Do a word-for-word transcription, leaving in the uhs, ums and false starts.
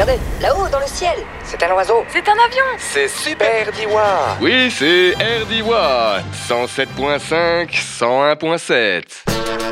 Regardez, là-haut, dans le ciel. C'est un oiseau. C'est un avion. C'est Super Diwa. Oui, c'est R D I W A. cent sept point cinq, cent un point sept.